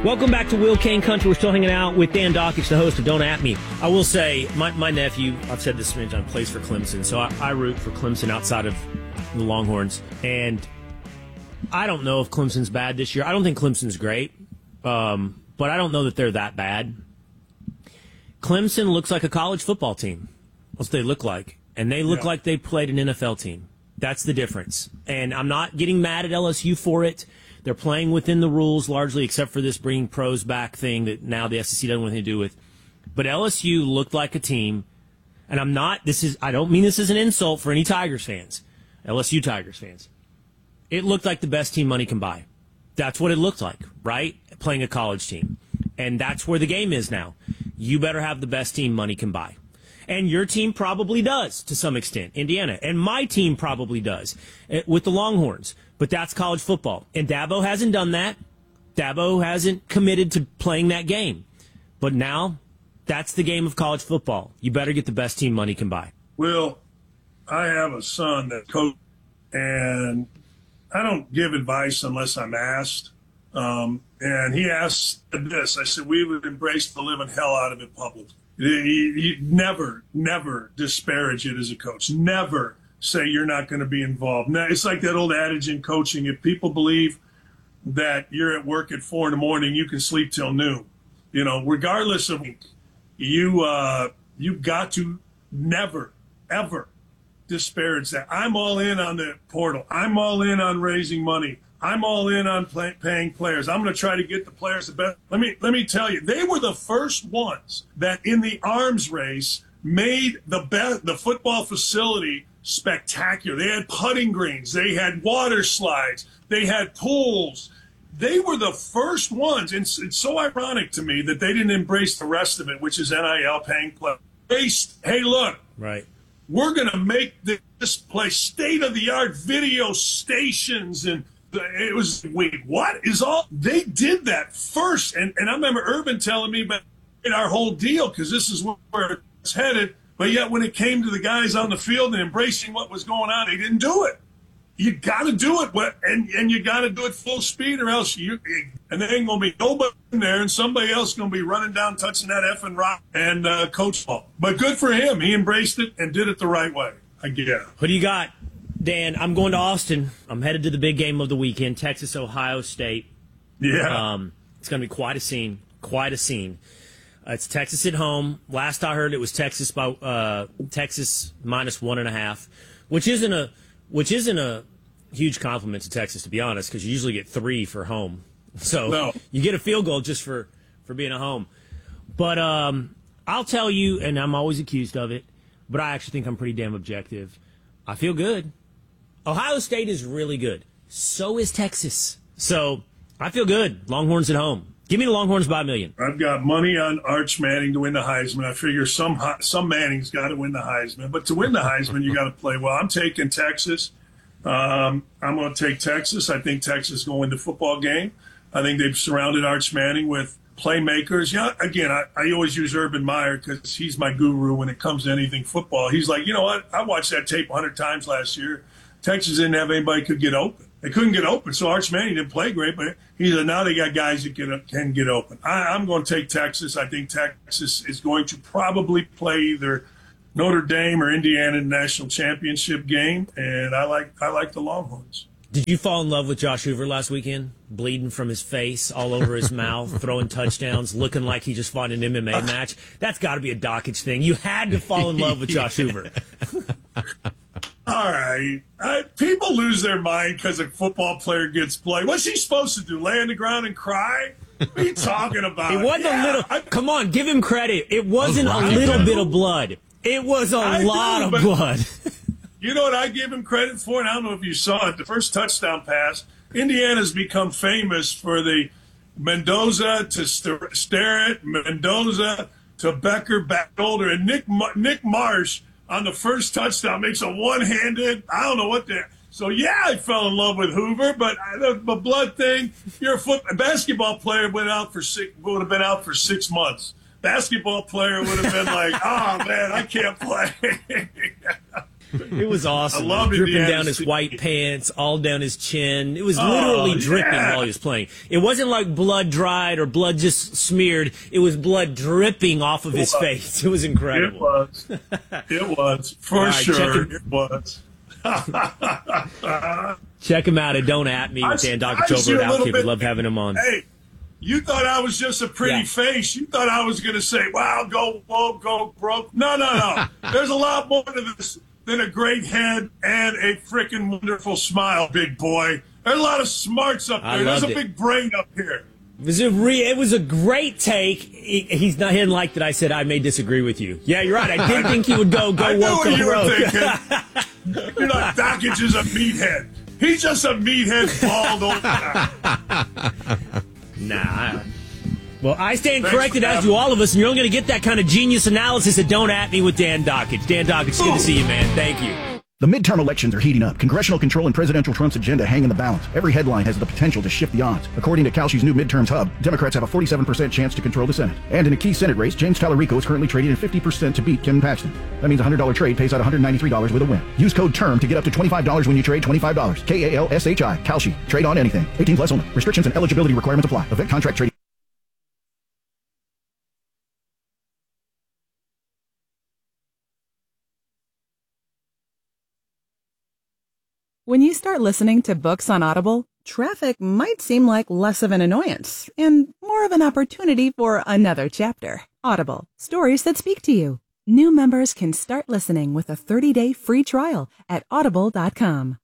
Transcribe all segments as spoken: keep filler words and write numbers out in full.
Welcome back to Will Kane Country. We're still hanging out with Dan Dockich, the host of Don't At Me. I will say, my, my nephew, I've said this many times, plays for Clemson, so I, I root for Clemson outside of the Longhorns. And I don't know if Clemson's bad this year. I don't think Clemson's great, um, but I don't know that they're that bad. Clemson looks like a college football team. That's what they look like. And they look yeah. like they played an N F L team. That's the difference. And I'm not getting mad at L S U for it. They're playing within the rules largely, except for this bringing pros back thing that now the S E C doesn't want anything to do with. But L S U looked like a team, and I'm not, this is, I don't mean this as an insult for any Tigers fans, L S U Tigers fans. It looked like the best team money can buy. That's what it looked like, right? Playing a college team. And that's where the game is now. You better have the best team money can buy. And your team probably does to some extent, Indiana. And my team probably does with the Longhorns. But that's college football. And Dabo hasn't done that. Dabo hasn't committed to playing that game. But now, that's the game of college football. You better get the best team money can buy. Will, I have a son that coaches, and I don't give advice unless I'm asked. Um, and he asked this. I said, we would embrace the living hell out of it publicly. You, you never, never disparage it as a coach. Never say you're not going to be involved. Now, it's like that old adage in coaching. If people believe that you're at work at four in the morning, you can sleep till noon. You know, regardless of you, uh, you got to never, ever disparage that. I'm all in on the portal. I'm all in on raising money. I'm all in on play, paying players. I'm going to try to get the players the best. Let me let me tell you, they were the first ones that in the arms race made the best, the football facility spectacular. They had putting greens. They had water slides. They had pools. They were the first ones. And it's, it's so ironic to me that they didn't embrace the rest of it, which is N I L, paying players. Hey, look. Right. We're going to make this place state-of-the-art video stations. And it was, wait, what is all? They did that first. And, and I remember Urban telling me about our whole deal because this is where it's headed. But yet when it came to the guys on the field and embracing what was going on, they didn't do it. You got to do it, and, and you got to do it full speed or else you – and there ain't going to be nobody in there, and somebody else going to be running down, touching that effing rock and uh, coach ball. But good for him. He embraced it and did it the right way, I guess. What do you got, Dan? I'm going to Austin. I'm headed to the big game of the weekend, Texas, Ohio State. Yeah. Um, it's going to be quite a scene, quite a scene. Uh, it's Texas at home. Last I heard, it was Texas by uh, Texas minus one and a half, which isn't a which isn't a huge compliment to Texas, to be honest, because you usually get three for home. So no. You get a field goal just for, for being at home. But um, I'll tell you, and I'm always accused of it, but I actually think I'm pretty damn objective. I feel good. Ohio State is really good. So is Texas. So I feel good. Longhorns at home. Give me the Longhorns by a million. I've got money on Arch Manning to win the Heisman. I figure some some Manning's got to win the Heisman. But to win the Heisman, you got to play well. I'm taking Texas. Um, I'm going to take Texas. I think Texas is going to win the football game. I think they've surrounded Arch Manning with playmakers. Yeah, again, I, I always use Urban Meyer because he's my guru when it comes to anything football. He's like, you know what? I watched that tape a hundred times last year. Texas didn't have anybody who could get open. They couldn't get open, so Arch Manning didn't play great, but he said now they got guys that can, can get open. I, I'm going to take Texas. I think Texas is going to probably play either Notre Dame or Indiana in the national championship game, and I like I like the Longhorns. Did you fall in love with Josh Hoover last weekend? Bleeding from his face, all over his mouth, throwing touchdowns, looking like he just fought an M M A match. That's got to be a Dockich thing. You had to fall in love with Josh Hoover. All right. I, people lose their mind because a football player gets played. What's he supposed to do, lay on the ground and cry? What are you talking about? It wasn't yeah, a little. I, come on, give him credit. It wasn't a little bit of blood. It was a I lot do, of blood. You know what I give him credit for? And I don't know if you saw it. The first touchdown pass, Indiana's become famous for the Mendoza to Starrett, Mendoza to Becker back shoulder. And Nick Nick Marsh on the first touchdown makes a one-handed, I don't know what the – so, yeah, I fell in love with Hoover, but the, the blood thing, you're a, foot, a basketball player went out for six, would have been out for six months. Basketball player would have been like, oh, man, I can't play. It was awesome. I loved it. Dripping Indiana down his State. white pants, all down his chin. It was Oh, literally dripping yeah. while he was playing. It wasn't like blood dried or blood just smeared. It was blood dripping off of his was. face. It was incredible. It was. It was. For All right, sure. check it- It was. Check him out at Don't At Me with I- Dan I Dockich see over a at little Outkick. We bit- love having him on. Hey, you thought I was just a pretty Yeah. face. You thought I was going to say, wow, go woke, go broke. No, no, no. There's a lot more to this than a great head and a freaking wonderful smile, big boy. There's a lot of smarts up I there. There's a loved it. big brain up here. It was a re- it was a great take. He, he's not he didn't like that I said I may disagree with you. Yeah, you're right. I did think he would go go I know woke what on you were road. thinking. You're like, Dockich is a meathead. He's just a meathead bald old guy. Nah. I- Well, I stand Thanks corrected, for as having do all of us, and you're only going to get that kind of genius analysis at Don't At Me with Dan Dockich. Dan Dockich, it's good to see you, man. Thank you. The midterm elections are heating up. Congressional control and presidential Trump's agenda hang in the balance. Every headline has the potential to shift the odds. According to Kalshi's new midterms hub, Democrats have a forty-seven percent chance to control the Senate. And in a key Senate race, James Tallarico is currently trading at fifty percent to beat Ken Paxton. That means a one hundred dollars trade pays out one hundred ninety-three dollars with a win. Use code TERM to get up to twenty-five dollars when you trade twenty-five dollars. K A L S H I. Kalshi. Trade on anything. eighteen plus only. Restrictions and eligibility requirements apply. Event contract trading. When you start listening to books on Audible, traffic might seem like less of an annoyance and more of an opportunity for another chapter. Audible, stories that speak to you. New members can start listening with a thirty-day free trial at audible dot com.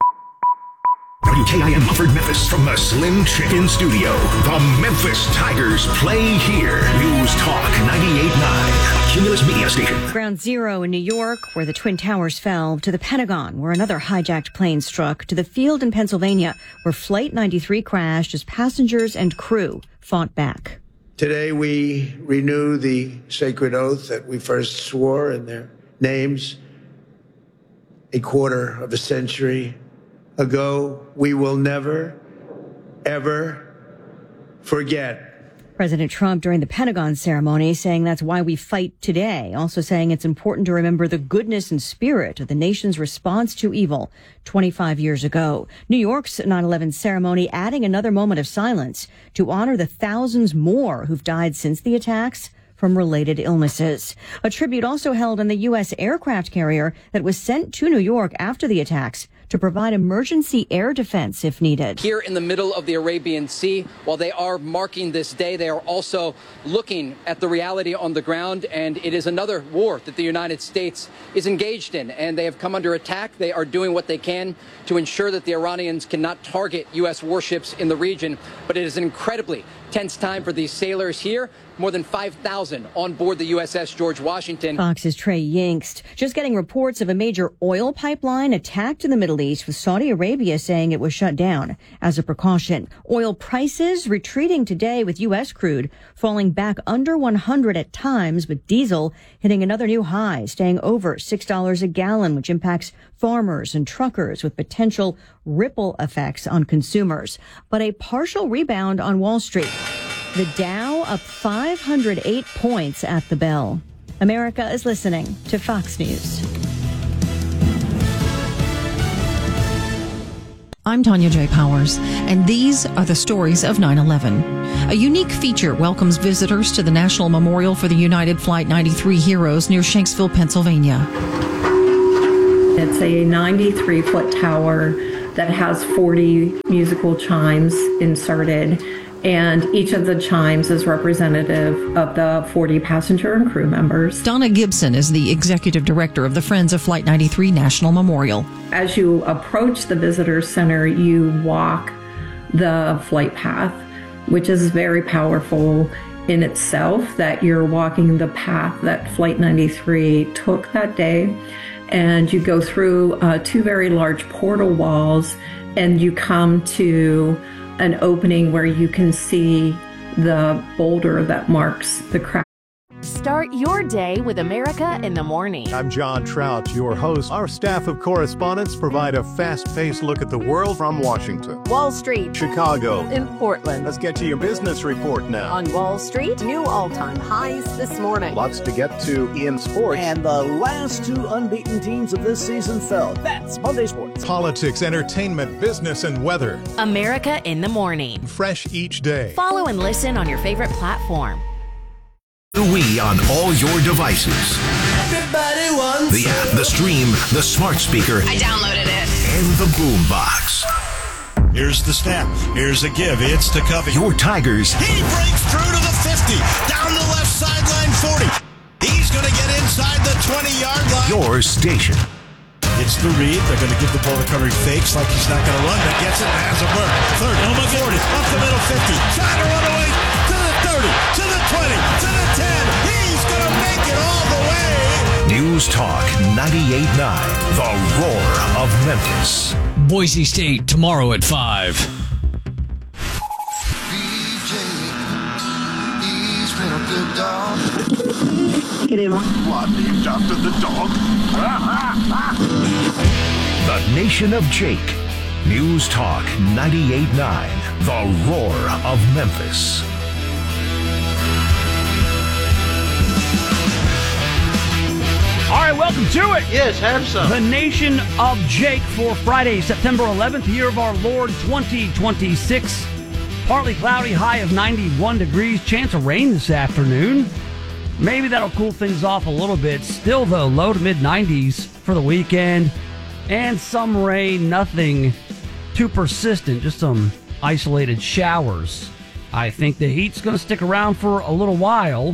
W K I M Mufford Memphis from the Slim Chicken Studio. The Memphis Tigers play here. News Talk ninety-eight point nine, a Cumulus Media station. Ground Zero in New York, where the Twin Towers fell, to the Pentagon, where another hijacked plane struck, to the field in Pennsylvania, where Flight ninety-three crashed as passengers and crew fought back. Today we renew the sacred oath that we first swore in their names a quarter of a century ago. We will never, ever forget. President Trump during the Pentagon ceremony saying that's why we fight today. Also saying it's important to remember the goodness and spirit of the nation's response to evil twenty-five years ago. New York's nine eleven ceremony adding another moment of silence to honor the thousands more who've died since the attacks from related illnesses. A tribute also held on the U S aircraft carrier that was sent to New York after the attacks to provide emergency air defense if needed. Here in the middle of the Arabian Sea, while they are marking this day, they are also looking at the reality on the ground, and it is another war that the United States is engaged in, and they have come under attack. They are doing what they can to ensure that the Iranians cannot target U S warships in the region, but it is an incredibly tense time for these sailors here. More than five thousand on board the U S S George Washington. Fox's Trey Yingst just getting reports of a major oil pipeline attacked in the Middle East, with Saudi Arabia saying it was shut down as a precaution. Oil prices retreating today, with U S crude falling back under one hundred at times, but diesel hitting another new high, staying over six dollars a gallon, which impacts farmers and truckers with potential ripple effects on consumers. But a partial rebound on Wall Street. The Dow up five hundred eight points at the bell. America is listening to Fox News. I'm Tanya J. Powers, and these are the stories of nine eleven. A unique feature welcomes visitors to the National Memorial for the United Flight ninety-three heroes near Shanksville, Pennsylvania. It's a ninety-three foot tower that has forty musical chimes inserted, and each of the chimes is representative of the forty passenger and crew members. Donna Gibson is the executive director of the Friends of Flight ninety-three National Memorial. As you approach the visitor center, you walk the flight path, which is very powerful in itself, that you're walking the path that Flight ninety-three took that day. And you go through uh, two very large portal walls, and you come to an opening where you can see the boulder that marks the crash. Start your day with America in the Morning. I'm John Trout, your host. Our staff of correspondents provide a fast-paced look at the world from Washington, Wall Street, Chicago, in Portland. Let's get to your business report now. On Wall Street, new all-time highs this morning. Lots to get to in sports. And the last two unbeaten teams of this season fell. That's Monday Sports. Politics, entertainment, business, and weather. America in the Morning. Fresh each day. Follow and listen on your favorite platform. We on all your devices. Everybody wants the app, the stream, the smart speaker. I downloaded it. And the boom box. Here's the snap. Here's a give. It's to Covey. Your Tigers. He breaks through to the fifty. Down the left sideline forty. He's going to get inside the twenty-yard line. Your station. It's the read. They're going to give the ball to Covey. Fakes like he's not going to run, but gets it and has a burn. thirty, oh my forty, up the middle fifty. Trying to run away to the thirty, to the twenty, to the ten. He's going to make it all the way. News Talk ninety-eight point nine, the roar of Memphis. Boise State tomorrow at five. B J, he's been a good dog. Get him. What, named after the dog? The Nation of Jake. News Talk ninety-eight point nine, the roar of Memphis. All right, welcome to it. Yes, have some. The Nation of Jake for Friday, September eleventh, year of our Lord twenty twenty-six. Partly cloudy, high of ninety-one degrees. Chance of rain this afternoon. Maybe that'll cool things off a little bit. Still, though, low to mid nineties for the weekend. And some rain, nothing too persistent, just some isolated showers. I think the heat's going to stick around for a little while.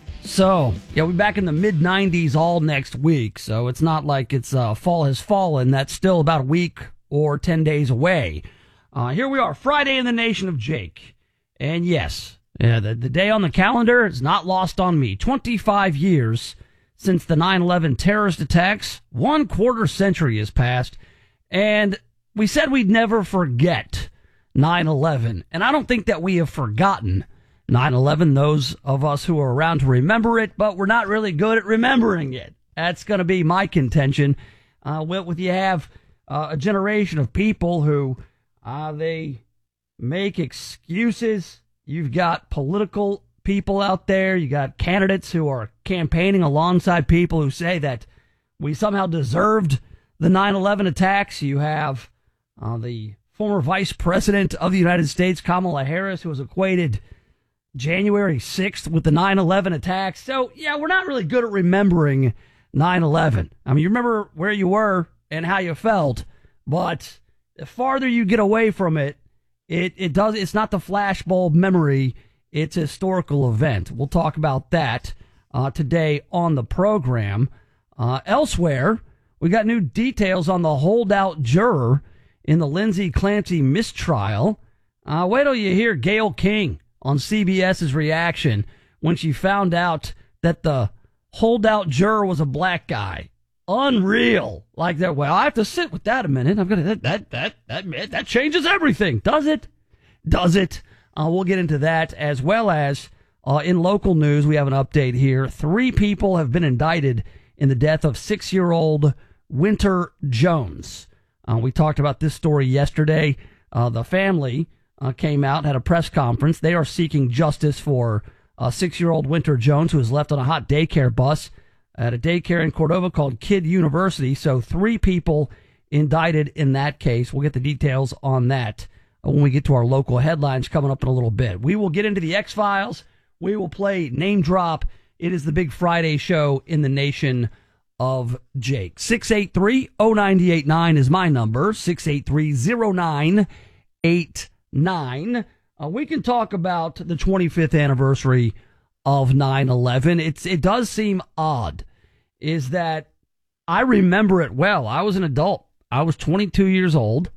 So, yeah, we'll be back in the mid nineties all next week. So it's not like it's uh, fall has fallen. That's still about a week or ten days away. Uh, here we are, Friday in the Nation of Jake. And yes, yeah, the, the day on the calendar is not lost on me. twenty-five years since the nine eleven terrorist attacks. One quarter century has passed. And we said we'd never forget nine eleven. And I don't think that we have forgotten nine eleven, those of us who are around to remember it, but we're not really good at remembering it. That's going to be my contention. Uh, with you have uh, a generation of people who uh, they make excuses. You've got political people out there. You got candidates who are campaigning alongside people who say that we somehow deserved the nine eleven attacks. You have uh, the former vice president of the United States, Kamala Harris, who has equated January sixth with the nine eleven attacks. So, yeah, we're not really good at remembering nine eleven. I mean, you remember where you were and how you felt, but the farther you get away from it, it, it does, it's not the flashbulb memory. It's a historical event. We'll talk about that uh, today on the program. Uh, elsewhere, we got new details on the holdout juror in the Lindsay Clancy mistrial. Uh, wait till you hear Gayle King on CBS's reaction when she found out that the holdout juror was a black guy. Unreal. Like that. Well, I have to sit with that a minute. I'm gonna that that that that that changes everything. Does it? Does it? Uh, we'll get into that, as well as uh, in local news. We have an update here. Three people have been indicted in the death of six-year-old Winter Jones. Uh, we talked about this story yesterday. Uh, the family Uh, came out, had a press conference. They are seeking justice for uh, six-year-old Winter Jones, who was left on a hot daycare bus at a daycare in Cordova called Kid University. So three people indicted in that case. We'll get the details on that uh, when we get to our local headlines coming up in a little bit. We will get into the X-Files. We will play Name Drop. It is the big Friday show in the Nation of Jake. six eight three, oh nine eight nine is my number, six eight three, oh nine eight nine. Uh, we can talk about the twenty-fifth anniversary of nine eleven. It's it does seem odd, is that I remember it well. I was an adult. I was twenty-two years old,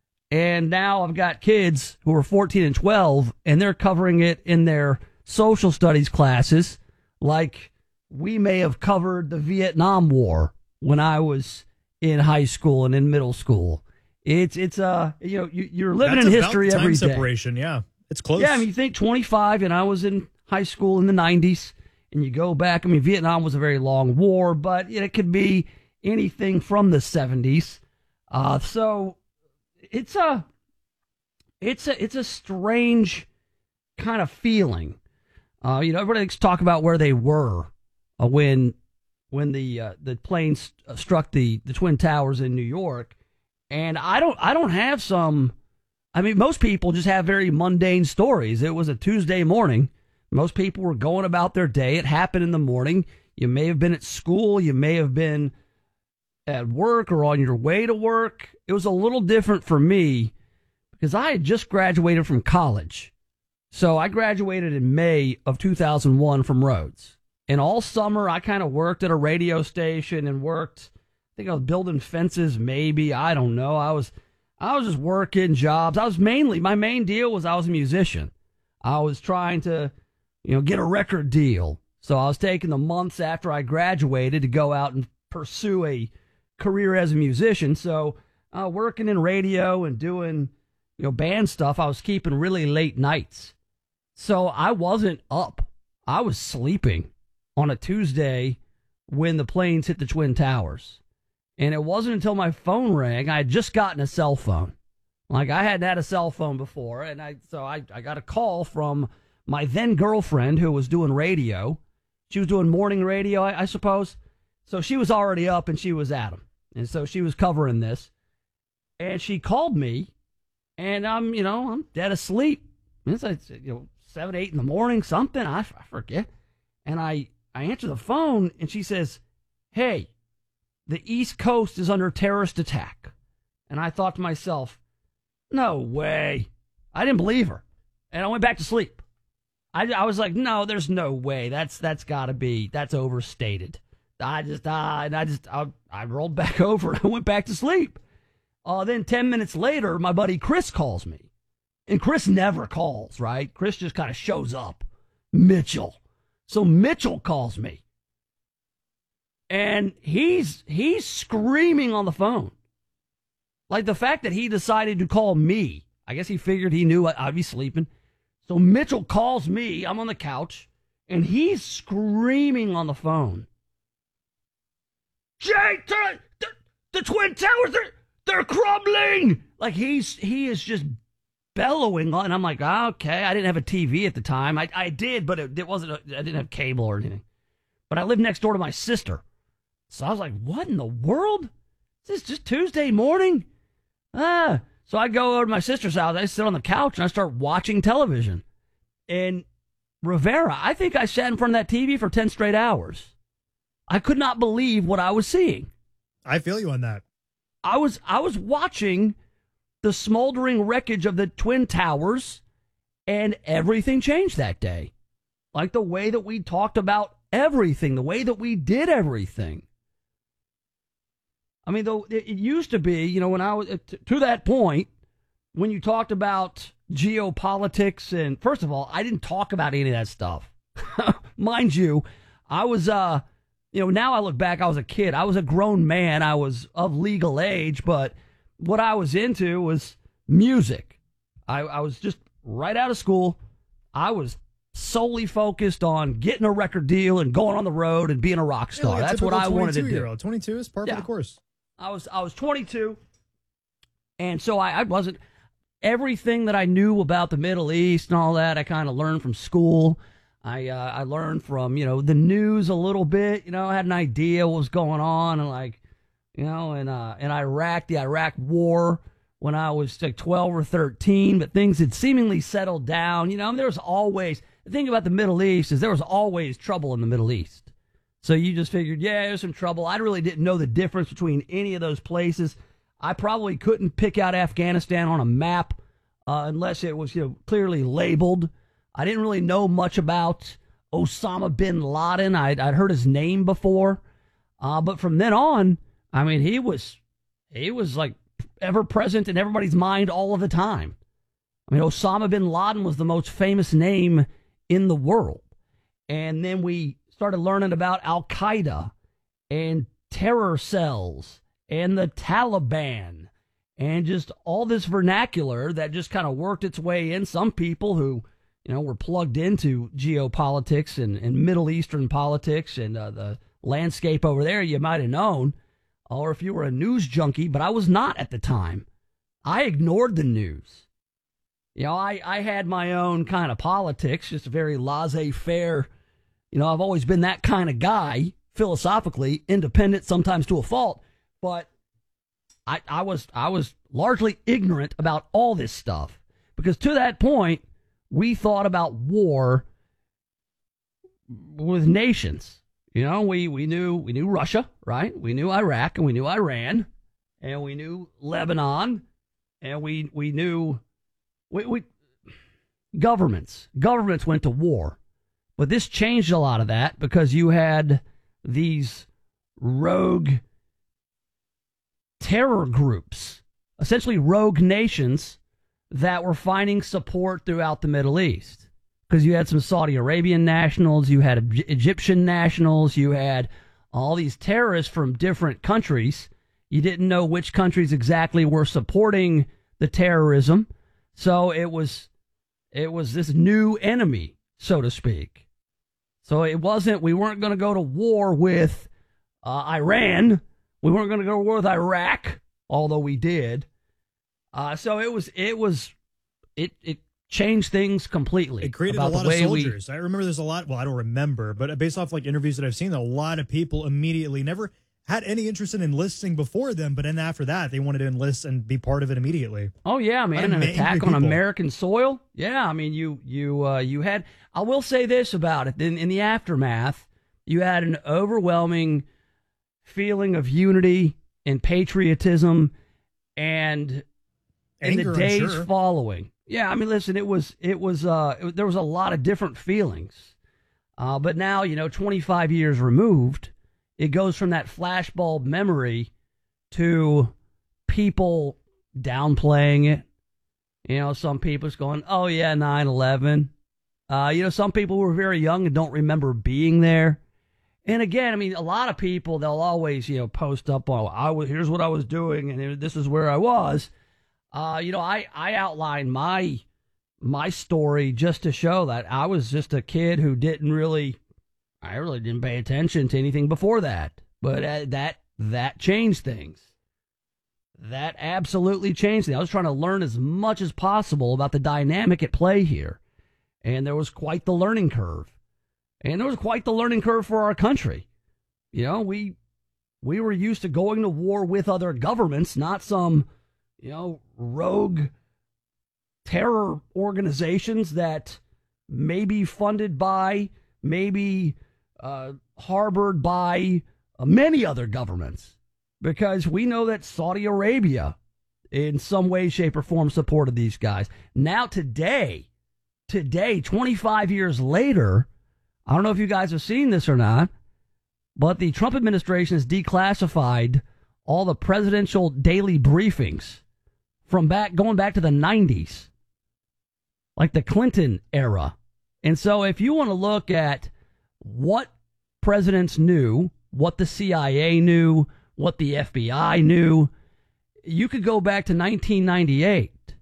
and now I've got kids who are fourteen and twelve, and they're covering it in their social studies classes like we may have covered the Vietnam War when I was in high school and in middle school. It's it's uh you know you, you're living That's in about history time every day. Separation, yeah, it's close. Yeah, I mean, you think twenty-five, and I was in high school in the nineties, and you go back. I mean, Vietnam was a very long war, but it could be anything from the seventies. Uh, so it's a, it's a, it's a strange kind of feeling. Uh, you know, everybody likes to talk about where they were uh, when, when the uh, the plane st- struck the, the Twin Towers in New York, and I don't, I don't have some. I mean, most people just have very mundane stories. It was a Tuesday morning. Most people were going about their day. It happened in the morning. You may have been at school. You may have been at work or on your way to work. It was a little different for me because I had just graduated from college. So I graduated in May of two thousand one from Rhodes. And all summer, I kind of worked at a radio station and worked, I think I was building fences, maybe. I don't know. I was I was just working jobs. I was mainly, my main deal was I was a musician. I was trying to, you know, get a record deal. So I was taking the months after I graduated to go out and pursue a career as a musician. So uh, working in radio and doing, you know, band stuff, I was keeping really late nights. So I wasn't up. I was sleeping on a Tuesday when the planes hit the Twin Towers. And it wasn't until my phone rang. I had just gotten a cell phone. Like, I hadn't had a cell phone before. And I so I, I got a call from my then girlfriend who was doing radio. She was doing morning radio, I, I suppose. So she was already up and she was at them. And so she was covering this. And she called me. And I'm, you know, I'm dead asleep. It's like, you know, seven, eight in the morning, something. I, I forget. And I, I answer the phone, and she says, hey, the East Coast is under terrorist attack. And I thought to myself, no way. I didn't believe her. And I went back to sleep. I, I was like, no, there's no way. That's that's got to be, that's overstated. I just, uh, and I just, I, I rolled back over and I went back to sleep. Uh, then ten minutes later, my buddy Chris calls me. And Chris never calls, right? Chris just kind of shows up. Mitchell. So Mitchell calls me. And he's he's screaming on the phone. Like, the fact that he decided to call me, I guess he figured he knew I'd be sleeping. So Mitchell calls me. I'm on the couch. And he's screaming on the phone. Jay, the, the, the Twin Towers, they're, they're crumbling. Like, he's he is just bellowing on. And I'm like, oh, okay. I didn't have a T V at the time. I, I did, but it, it wasn't, a, I didn't have cable or anything. But I lived next door to my sister. So I was like, what in the world? Is this just Tuesday morning? Ah. So I go over to my sister's house. I sit on the couch and I start watching television. And Rivera, I think I sat in front of that T V for ten straight hours. I could not believe what I was seeing. I feel you on that. I was I was watching the smoldering wreckage of the Twin Towers, and everything changed that day. Like, the way that we talked about everything, the way that we did everything. I mean, though it used to be, you know, when I was to that point, when you talked about geopolitics, and first of all, I didn't talk about any of that stuff. Mind you, I was, uh, you know, now I look back, I was a kid. I was a grown man. I was of legal age, but what I was into was music. I, I was just right out of school. I was solely focused on getting a record deal and going on the road and being a rock star. Yeah, like That's what I wanted to do. twenty-two is part yeah. of the course. I was I was twenty-two, and so I, I wasn't everything that I knew about the Middle East and all that. I kind of learned from school. I uh, I learned from you know the news a little bit. You know, I had an idea what was going on, and like you know, in uh, in Iraq, the Iraq War, when I was like twelve or thirteen, but things had seemingly settled down. You know, and there was always the thing about the Middle East is there was always trouble in the Middle East. So you just figured, yeah, there's some trouble. I really didn't know the difference between any of those places. I probably couldn't pick out Afghanistan on a map uh, unless it was you know clearly labeled. I didn't really know much about Osama bin Laden. I'd, I'd heard his name before. Uh, but from then on, I mean, he was he was like ever present in everybody's mind all of the time. I mean, Osama bin Laden was the most famous name in the world. And then we started learning about Al-Qaeda and terror cells and the Taliban and just all this vernacular that just kind of worked its way in. Some people who you know, were plugged into geopolitics and, and Middle Eastern politics and uh, the landscape over there, you might have known. Or if you were a news junkie, but I was not at the time. I ignored the news. You know, I, I had my own kind of politics, just a very laissez-faire. You know, I've always been that kind of guy, philosophically, independent, sometimes to a fault. But I, I was I was largely ignorant about all this stuff. Because to that point, we thought about war with nations. You know, we, we knew we knew Russia, right? We knew Iraq, and we knew Iran, and we knew Lebanon, and we we knew we, we governments. Governments went to war. But this changed a lot of that because you had these rogue terror groups, essentially rogue nations that were finding support throughout the Middle East. Because you had some Saudi Arabian nationals, you had Egyptian nationals, you had all these terrorists from different countries. You didn't know which countries exactly were supporting the terrorism. So it was it was this new enemy, so to speak. So it wasn't, we weren't going to go to war with uh, Iran. We weren't going to go to war with Iraq, although we did. Uh, so it was, it was, it, it changed things completely. It created a lot of soldiers. We, I remember there's a lot, well, I don't remember, but based off like interviews that I've seen, a lot of people immediately never had any interest in enlisting before them, but then after that, they wanted to enlist and be part of it immediately. Oh yeah, man, an attack people. on American soil. Yeah, I mean, you you uh, you had. I will say this about it: in, in the aftermath, you had an overwhelming feeling of unity and patriotism, and in the days sure. following. Yeah, I mean, listen, it was it was uh, it, there was a lot of different feelings, uh, but now you know, twenty-five years removed. It goes from that flashbulb memory to people downplaying it. You know, some people just going, oh, yeah, nine eleven. Uh, you know, some people who are very young and don't remember being there. And again, I mean, a lot of people, they'll always, you know, post up on, I was, here's what I was doing and this is where I was. Uh, you know, I, I outlined my, my story just to show that I was just a kid who didn't really... I really didn't pay attention to anything before that, but uh, that that changed things. That absolutely changed things. I was trying to learn as much as possible about the dynamic at play here, and there was quite the learning curve, and there was quite the learning curve for our country. You know, we we were used to going to war with other governments, not some, you know, rogue terror organizations that may be funded by, maybe Uh, harbored by uh, many other governments, because we know that Saudi Arabia in some way, shape, or form supported these guys. Now today, today, twenty-five years later, I don't know if you guys have seen this or not, but the Trump administration has declassified all the presidential daily briefings from back, going back to the nineties, like the Clinton era. And so if you want to look at what presidents knew, what the C I A knew, what the F B I knew, you could go back to nineteen ninety-eight,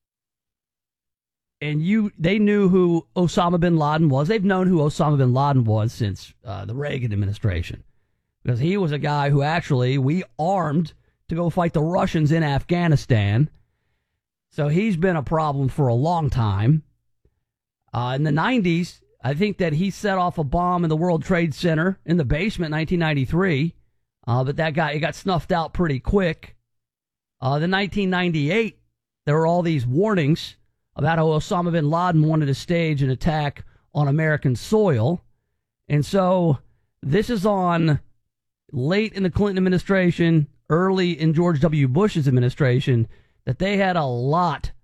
and you they knew who Osama bin Laden was. They've known who Osama bin Laden was since uh, the Reagan administration, because he was a guy who actually we armed to go fight the Russians in Afghanistan. So he's been a problem for a long time. Uh, in the nineties, I think that he set off a bomb in the World Trade Center in the basement in nineteen ninety-three, uh, but that guy, it got snuffed out pretty quick. Uh, then nineteen ninety-eight, there were all these warnings about how Osama bin Laden wanted to stage an attack on American soil. And so this is on late in the Clinton administration, early in George W. Bush's administration, that they had a lot